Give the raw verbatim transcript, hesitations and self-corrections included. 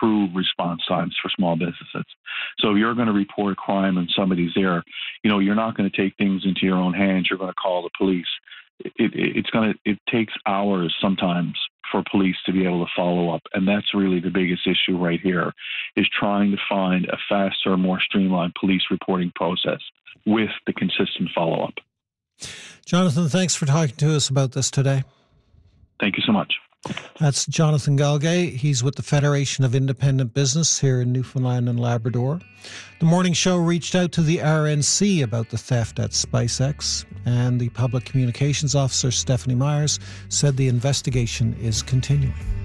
improve response times for small businesses. So if you're going to report a crime and somebody's there, you know, you're not going to take things into your own hands. You're going to call the police. It, it, it's going to, it takes hours sometimes for police to be able to follow up. And that's really the biggest issue right here, is trying to find a faster, more streamlined police reporting process with the consistent follow-up. Jonathan, thanks for talking to us about this today. Thank you so much. That's Jonathan Galgay. He's with the Federation of Independent Business here in Newfoundland and Labrador. The morning show reached out to the R N C about the theft at SpiceX, and the Public Communications Officer, Stephanie Myers, said the investigation is continuing.